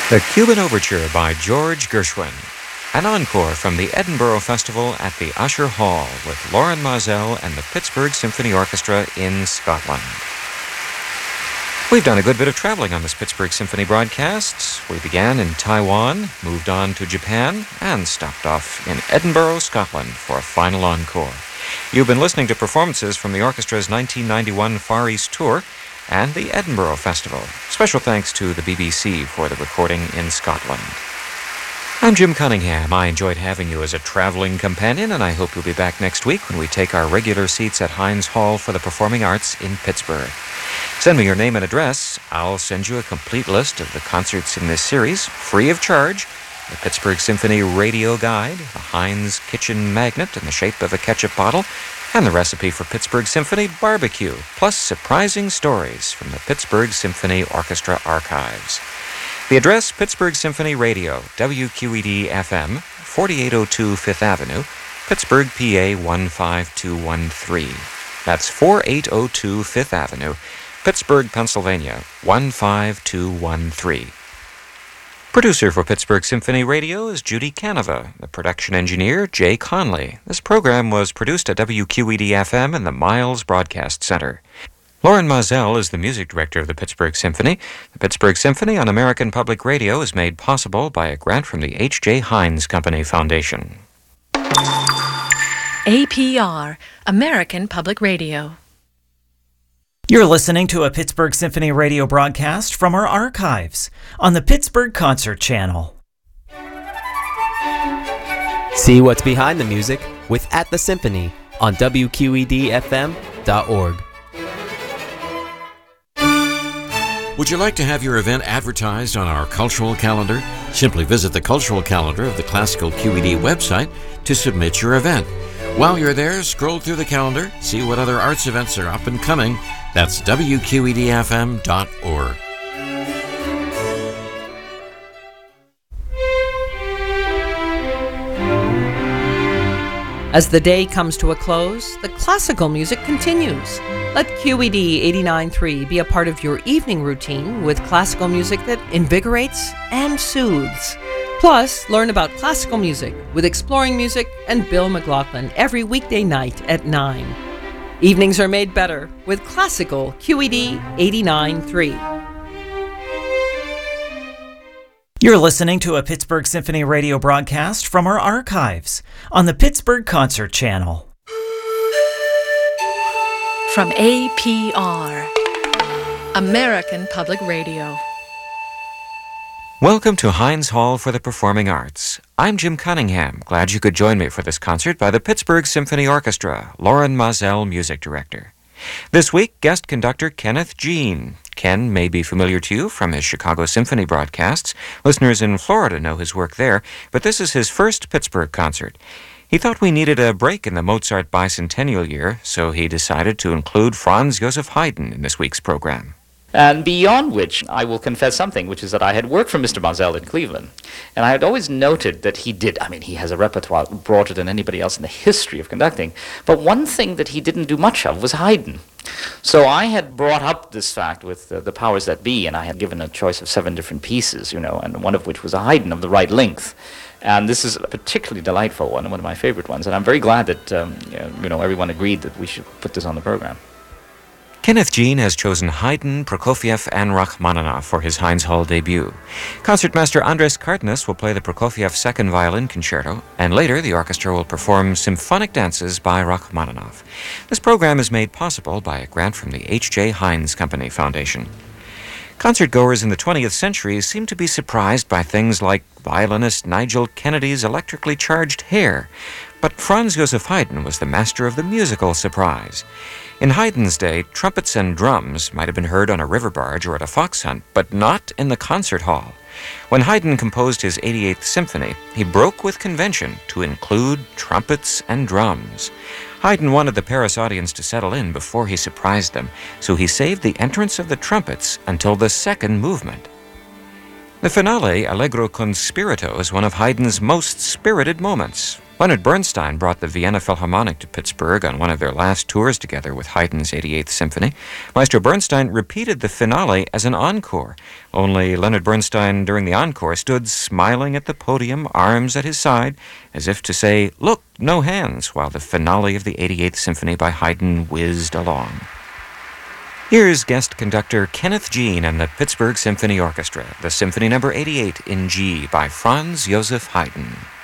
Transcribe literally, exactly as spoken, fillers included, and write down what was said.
The Cuban Overture by George Gershwin. An encore from the Edinburgh Festival at the Usher Hall with Lauren Moselle and the Pittsburgh Symphony Orchestra in Scotland. We've done a good bit of traveling on this Pittsburgh Symphony broadcast. We began in Taiwan, moved on to Japan, and stopped off in Edinburgh, Scotland for a final encore. You've been listening to performances from the orchestra's nineteen ninety-one Far East Tour and the Edinburgh Festival. Special thanks to the B B C for the recording in Scotland. I'm Jim Cunningham. I enjoyed having you as a traveling companion, and I hope you'll be back next week when we take our regular seats at Heinz Hall for the Performing Arts in Pittsburgh. Send me your name and address. I'll send you a complete list of the concerts in this series, free of charge. The Pittsburgh Symphony Radio Guide, the Heinz Kitchen Magnet in the shape of a ketchup bottle, and the recipe for Pittsburgh Symphony Barbecue, plus surprising stories from the Pittsburgh Symphony Orchestra archives. The address, Pittsburgh Symphony Radio, W Q E D F M, forty-eight oh two Fifth Avenue, Pittsburgh, P A one five two one three. That's forty-eight oh two Fifth Avenue, Pittsburgh, Pennsylvania, one five two one three. Producer for Pittsburgh Symphony Radio is Judy Canova. The production engineer, Jay Conley. This program was produced at W Q E D F M in the Miles Broadcast Center. Lauren Moselle is the music director of the Pittsburgh Symphony. The Pittsburgh Symphony on American Public Radio is made possible by a grant from the H J. Heinz Company Foundation. A P R, American Public Radio. You're listening to a Pittsburgh Symphony Radio broadcast from our archives on the Pittsburgh Concert Channel. See what's behind the music with At the Symphony on W Q E D F M dot org. Would you like to have your event advertised on our cultural calendar? Simply visit the cultural calendar of the Classical Q E D website to submit your event. While you're there, scroll through the calendar, see what other arts events are up and coming. That's W Q E D F M dot org. As the day comes to a close, the classical music continues. Let Q E D eighty-nine point three be a part of your evening routine with classical music that invigorates and soothes. Plus, learn about classical music with Exploring Music and Bill McLaughlin every weekday night at nine. Evenings are made better with classical Q E D eighty-nine point three. You're listening to a Pittsburgh Symphony Radio broadcast from our archives on the Pittsburgh Concert Channel. From A P R, American Public Radio. Welcome to Heinz Hall for the Performing Arts. I'm Jim Cunningham. Glad you could join me for this concert by the Pittsburgh Symphony Orchestra, Lauren Moselle, music director. This week, guest conductor Kenneth Jean. Ken may be familiar to you from his Chicago Symphony broadcasts. Listeners in Florida know his work there, but this is his first Pittsburgh concert. He thought we needed a break in the Mozart bicentennial year, so he decided to include Franz Joseph Haydn in this week's program. And beyond which, I will confess something, which is that I had worked for Mister Moselle in Cleveland, and I had always noted that he did, I mean, he has a repertoire broader than anybody else in the history of conducting, but one thing that he didn't do much of was Haydn. So I had brought up this fact with uh, the powers that be, and I had given a choice of seven different pieces, you know, and one of which was a Haydn of the right length. And this is a particularly delightful one, one of my favorite ones, and I'm very glad that, um, you know, everyone agreed that we should put this on the program. Kenneth Jean has chosen Haydn, Prokofiev, and Rachmaninoff for his Heinz Hall debut. Concertmaster Andres Cardenas will play the Prokofiev Second Violin Concerto, and later the orchestra will perform symphonic dances by Rachmaninoff. This program is made possible by a grant from the H J. Heinz Company Foundation. Concertgoers in the twentieth century seem to be surprised by things like violinist Nigel Kennedy's electrically charged hair, but Franz Joseph Haydn was the master of the musical surprise. In Haydn's day, trumpets and drums might have been heard on a river barge or at a fox hunt, but not in the concert hall. When Haydn composed his eighty-eighth Symphony, he broke with convention to include trumpets and drums. Haydn wanted the Paris audience to settle in before he surprised them, so he saved the entrance of the trumpets until the second movement. The finale, Allegro con spirito, is one of Haydn's most spirited moments. Leonard Bernstein brought the Vienna Philharmonic to Pittsburgh on one of their last tours together with Haydn's eighty-eighth Symphony. Maestro Bernstein repeated the finale as an encore, only Leonard Bernstein during the encore stood smiling at the podium, arms at his side, as if to say, "Look, no hands," while the finale of the eighty-eighth Symphony by Haydn whizzed along. Here's guest conductor Kenneth Jean and the Pittsburgh Symphony Orchestra, the Symphony Number eighty-eight in G by Franz Joseph Haydn.